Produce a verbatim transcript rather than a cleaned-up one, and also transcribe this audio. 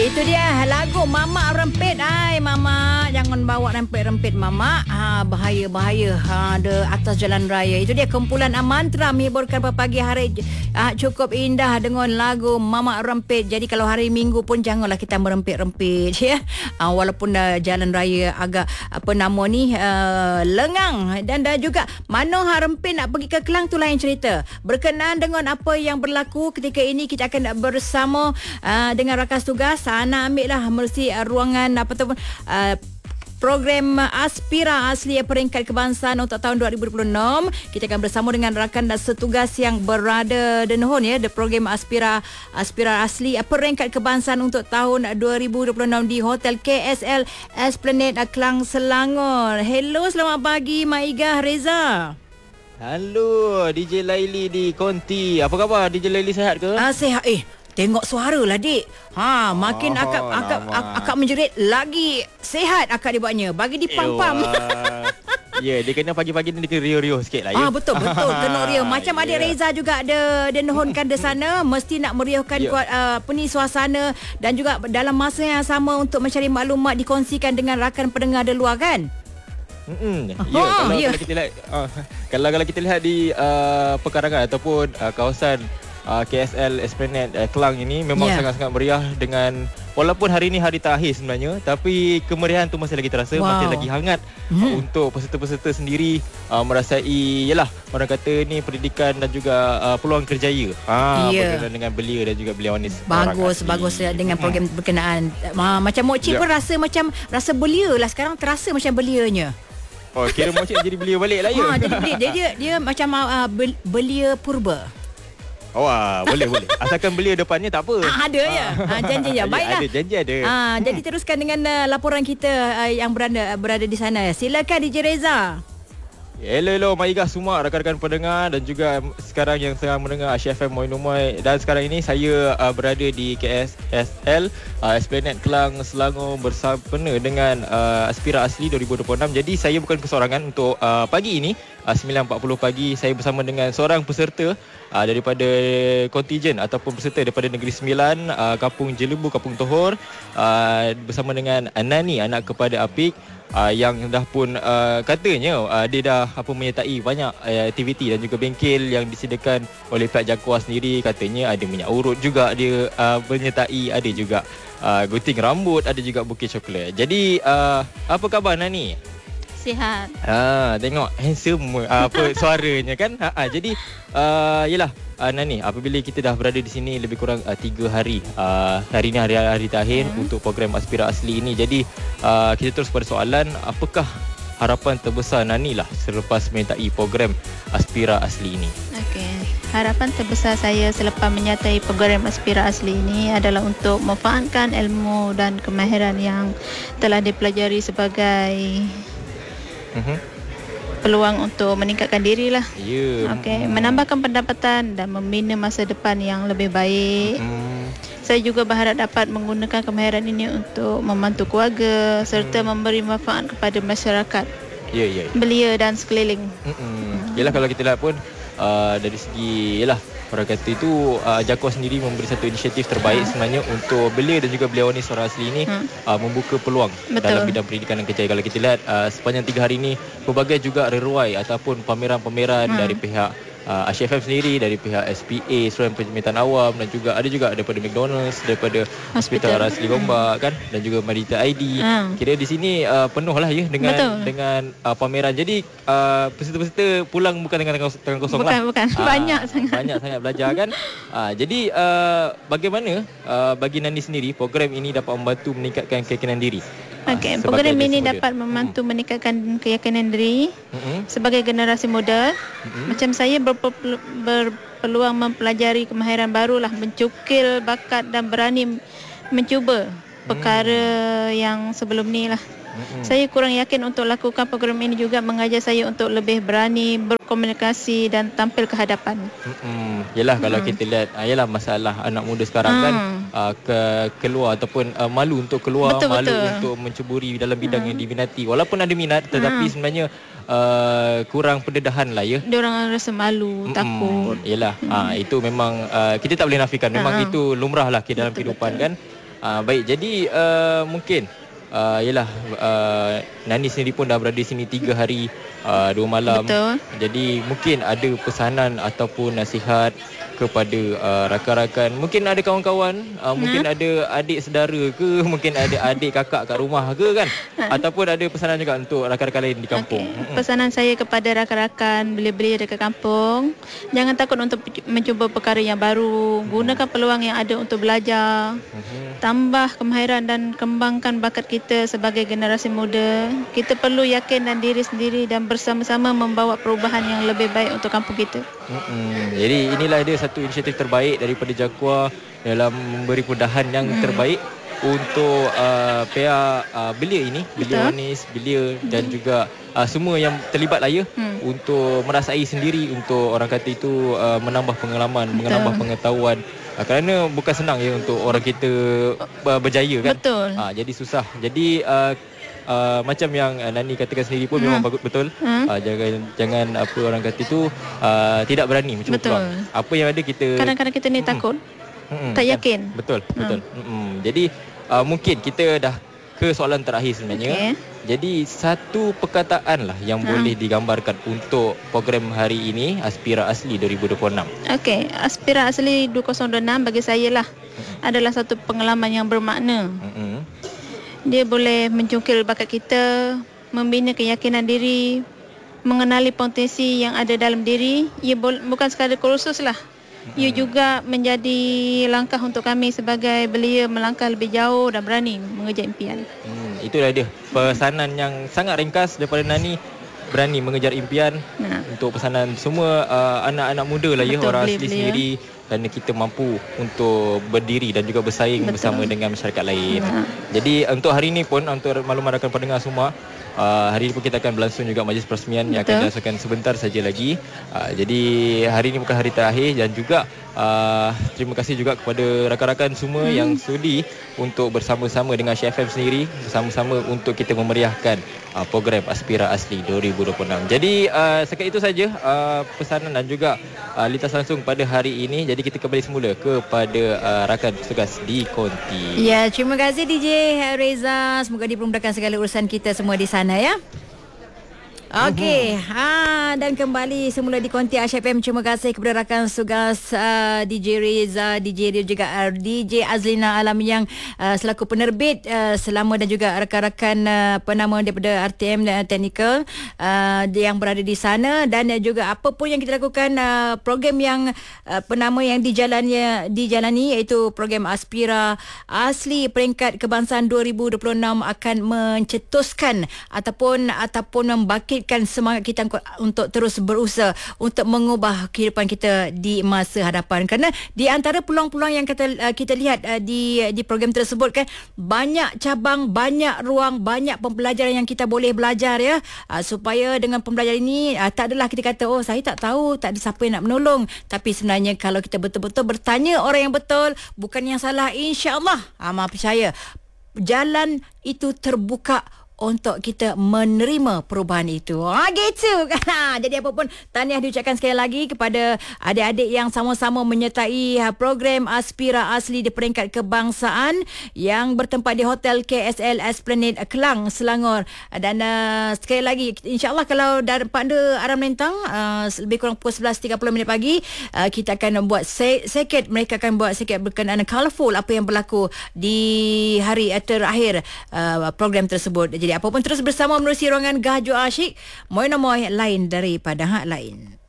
Itu dia lagu Mama Rempit. Hai Mama, jangan bawa rempit-rempit Mama. Ha, bahaya bahaya. Ha, ada atas jalan raya. Itu dia kumpulan mantra menghiburkan pagi hari. Ha, cukup indah dengan lagu Mama Rempit. Jadi kalau hari Minggu pun janganlah kita merempit-rempit ya. Ha, walaupun uh, jalan raya agak apa nama ni uh, lengang dan dah juga Mano Rempit nak pergi ke Kelang tu lain cerita. Berkenaan dengan apa yang berlaku ketika ini, kita akan bersama uh, dengan rakan tugas. Ana ambil lah mesti uh, ruangan apa tu uh, program Aspira Asli Peringkat Kebangsaan untuk tahun dua ribu dua puluh enam. Kita akan bersama dengan rakan dan setugas yang berada di Nohon ya, the program Aspira Aspira Asli Peringkat Kebangsaan untuk tahun dua ribu dua puluh enam di Hotel K S L Esplanade Kelang, Selangor. Hello, selamat pagi Maigah Reza. Halo D J Laili di Konti. Apa khabar D J Laili, sihat ke? Ah, sihat. Eh, tengok suara lah dik. Ha, makin oh, akak, akak, akak, akak menjerit lagi sihat akak dibuatnya. Bagi dipam-pam. Ya, yeah, dia kena pagi-pagi ni dia kena rio-rio sikit lah ya. Ah, betul, betul. Kena rio. Macam yeah. Adik Reza juga ada dia nohonkan di sana. Mesti nak meriahkan yeah. kuat, uh, apa ni, suasana. Dan juga dalam masa yang sama untuk mencari maklumat dikongsikan dengan rakan pendengar di luar kan? Hmm, ya, oh, kalau, yeah. kalau kita lihat uh, kalau kalau kita lihat di uh, pekarangan ataupun uh, kawasan uh, K S L Esplanade uh, Kelang ini memang yeah. sangat-sangat meriah, dengan walaupun hari ini hari terakhir sebenarnya, tapi kemeriahan tu masih lagi terasa, wow. masih lagi hangat hmm. uh, untuk peserta-peserta sendiri uh, merasai yalah orang kata ni pendidikan dan juga uh, peluang kerjaya. Ah, yeah. berkenaan dengan belia dan juga beliaunis. Bagus, bagus ya, dengan program hmm. berkenaan. Uh, macam Mokcik yeah. pun rasa macam rasa belia lah sekarang, terasa macam belianya. Oh, kira Mokcik jadi belia balik lah ya. Ha, jadi belia. Dia, dia, dia macam uh, belia purba. Oh, ah, boleh boleh. Asalkan belia depannya tak apa. Ah, ada ya. Ah, janji ya. Baiklah. Ada janji ada. Ah, jadi teruskan dengan uh, laporan kita uh, yang berada berada di sana. Silakan D J Reza. Hello, hello Maigah semua, rakan-rakan pendengar dan juga sekarang yang sedang mendengar Asyik F M Moi Numai. Dan sekarang ini saya uh, berada di K S L uh, Esplanade Kelang, Selangor bersama dengan uh, Aspira Asli dua ribu dua puluh enam. Jadi saya bukan kesorangan untuk uh, pagi ini uh, sembilan empat puluh pagi. Saya bersama dengan seorang peserta uh, daripada kontijen ataupun peserta daripada Negeri Sembilan, uh, Kampung Jelebu, Kampung Tohor, uh, bersama dengan Nani, anak kepada Apik. Uh, yang dah pun uh, katanya uh, dia dah apa menyertai banyak uh, aktiviti dan juga bengkel yang disediakan oleh pihak Jaguar sendiri. Katanya ada minyak urut juga dia uh, menyertai, ada juga uh, gunting rambut, ada juga bukit coklat. Jadi uh, apa khabar Nani? Sihat. Ha, tengok handsome uh, apa suaranya kan. Ha, ha, jadi uh, yalah uh, Nani, apabila kita dah berada di sini lebih kurang uh, tiga hari. Uh, hari ni hari hari terakhir hmm. untuk program Aspira Asli ini. Jadi uh, kita terus pada soalan, apakah harapan terbesar Nani lah selepas menyertai program Aspira Asli ini? Okey. Harapan terbesar saya selepas menyertai program Aspira Asli ini adalah untuk memanfaatkan ilmu dan kemahiran yang telah dipelajari sebagai uh-huh. peluang untuk meningkatkan diri lah. Yeah. Okay. Menambahkan pendapatan dan membina masa depan yang lebih baik. Mm. Saya juga berharap dapat menggunakan kemahiran ini untuk membantu keluarga serta mm. memberi manfaat kepada masyarakat. Ya, yeah, ya. Yeah. Belia dan sekeliling. Mm-mm. Yalah, kalau kita lihat pun uh, dari segi yalah orang kata itu uh, Jaguar sendiri memberi satu inisiatif terbaik ha. sebenarnya untuk belia dan juga beliaunis orang asli ini ha. uh, membuka peluang Betul. dalam bidang pendidikan dan kerjaya. Kalau kita lihat uh, sepanjang tiga hari ini pelbagai juga reruai ataupun pameran-pameran ha. dari pihak uh, Asyik F M sendiri, dari pihak S P A, Suruhan Perkhidmatan Awam, dan juga ada juga daripada McDonald's, daripada Hospital Orang Asli Gombak kan, dan juga Medita I D. Ha. Kira di sini uh, penuh lah ya dengan Betul. dengan uh, pameran. Jadi uh, peserta-peserta pulang bukan dengan tangan kosong bukan, lah. Bukan, bukan. Uh, banyak sangat. Banyak sangat belajar kan. uh, jadi uh, bagaimana uh, bagi Nani sendiri program ini dapat membantu meningkatkan keyakinan diri? Okey, program ini dapat membantu hmm. meningkatkan keyakinan diri hmm. sebagai generasi muda. Hmm. Macam saya berpe- berpeluang mempelajari kemahiran barulah, mencukil bakat dan berani mencuba perkara hmm. yang sebelum ni lah. Hmm. Saya kurang yakin untuk lakukan program ini juga mengajar saya untuk lebih berani berkomunikasi dan tampil ke hadapan. Hmm. Yalah, kalau hmm. kita lihat yalah masalah anak muda sekarang hmm. kan uh, ke keluar ataupun uh, malu untuk keluar, betul, malu betul. untuk menceburi dalam bidang hmm. yang diminati. Walaupun ada minat tetapi hmm. sebenarnya uh, kurang pendedahan lah ya. Diorang rasa malu, hmm. takut. Yalah, hmm. uh, itu memang uh, kita tak boleh nafikan. Memang hmm. itu lumrah lah dalam betul, kehidupan betul. kan. Uh, baik, jadi uh, mungkin uh, Yelah uh, Nani sendiri pun dah berada di sini tiga hari uh, dua malam. Betul. Jadi mungkin ada pesanan ataupun nasihat kepada uh, rakan-rakan. Mungkin ada kawan-kawan, uh, hmm? mungkin ada adik saudara ke, mungkin ada adik kakak kat rumah ke kan. Ataupun ada pesanan juga untuk rakan-rakan lain di kampung. Okay. Hmm. Pesanan saya kepada rakan-rakan belia-belia dekat kampung, jangan takut untuk mencuba perkara yang baru. Gunakan peluang yang ada untuk belajar. Hmm. Tambah kemahiran dan kembangkan bakat kita sebagai generasi muda. Kita perlu yakin dan diri sendiri dan bersama-sama membawa perubahan yang lebih baik untuk kampung kita. Hmm. Jadi inilah dia satu inisiatif terbaik daripada Jakua dalam memberi kemudahan yang hmm. terbaik untuk uh, pihak uh, belia ini, belia Wanis, belia hmm. dan juga uh, semua yang terlibat lah ya, hmm. untuk merasai sendiri, untuk orang kata itu uh, menambah pengalaman, Betul. menambah pengetahuan. Uh, kerana bukan senang ya untuk orang kita uh, berjaya kan. Betul. Uh, jadi susah. Jadi uh, Uh, macam yang uh, Nani katakan sendiri pun hmm. memang bagus, betul. hmm. uh, Jangan jangan apa orang kata itu uh, tidak berani mencuba Betul. peluang. Apa yang ada kita, kadang-kadang kita ni hmm. takut, hmm. tak yakin. Betul, betul. hmm. Hmm. Jadi uh, mungkin kita dah ke soalan terakhir sebenarnya. Okay. Jadi satu perkataan lah yang ha. boleh digambarkan untuk program hari ini, Aspira Asli dua ribu dua puluh enam. Okey, Aspira Asli dua ribu dua puluh enam bagi saya lah hmm. adalah satu pengalaman yang bermakna. Hmm. Dia boleh mencungkil bakat kita, membina keyakinan diri, mengenali potensi yang ada dalam diri. Ia bukan sekadar kursus lah. Ia juga menjadi langkah untuk kami sebagai belia melangkah lebih jauh dan berani mengejar impian. Hmm, itulah dia pesanan yang sangat ringkas daripada Nani. Berani mengejar impian. Nah. Untuk pesanan semua uh, anak-anak muda lah ya, orang asli sendiri. Kerana kita mampu untuk berdiri dan juga bersaing Betul. bersama dengan masyarakat lain. Nah. Jadi untuk hari ini pun, untuk maklumat rakan pendengar semua, uh, hari ini pun kita akan berlangsung juga majlis perasmian Betul. yang akan dilangsungkan sebentar saja lagi. Uh, jadi hari ini bukan hari terakhir, dan juga uh, terima kasih juga kepada rakan-rakan semua hmm. yang sudi untuk bersama-sama dengan Syah F M sendiri, bersama-sama untuk kita memeriahkan uh, program Aspira Asli dua ribu dua puluh enam. Jadi uh, sekian itu saja uh, pesanan dan juga uh, lintas langsung pada hari ini. Jadi kita kembali semula kepada uh, rakan petugas di Konti. Ya, terima kasih D J Reza. Semoga dipermudahkan segala urusan kita semua di sana ya. Okey, uh-huh. ha dan kembali semula di Konti Aisyah F M. Terima kasih kepada rakan tugas uh, D J Reza, D J Rio, juga uh, D J Azlina Alam yang uh, selaku penerbit uh, selama, dan juga rakan-rakan uh, penama daripada R T M dan Technical uh, yang berada di sana, dan uh, juga apa pun yang kita lakukan, uh, program yang uh, penama yang dijalani dijalani iaitu program Aspira Asli Peringkat Kebangsaan dua ribu dua puluh enam akan mencetuskan ataupun ataupun membangkit semangat kita untuk terus berusaha untuk mengubah kehidupan kita di masa hadapan. Kerana di antara peluang-peluang yang kita kita lihat di di program tersebut kan, banyak cabang, banyak ruang, banyak pembelajaran yang kita boleh belajar ya, supaya dengan pembelajaran ini tak adalah kita kata oh saya tak tahu, tak ada siapa yang nak menolong. Tapi sebenarnya kalau kita betul-betul bertanya orang yang betul, bukan yang salah, insya-Allah amat percaya jalan itu terbuka untuk kita menerima perubahan itu. Ah, gitu kan. Jadi apa pun, tahniah diucapkan sekali lagi kepada adik-adik yang sama-sama menyertai program Aspira Asli di Peringkat Kebangsaan yang bertempat di Hotel K S L Esplanade Kelang, Selangor. Dan uh, sekali lagi, insyaAllah kalau daripada arah melintang, uh, lebih kurang pukul sebelas tiga puluh minit pagi, uh, kita akan buat seket, mereka akan buat seket berkenaan colourful apa yang berlaku di hari terakhir uh, program tersebut. Jadi apa pun terus bersama menerusi ruangan Gajo Asyik, moy no moy lain daripada hak lain.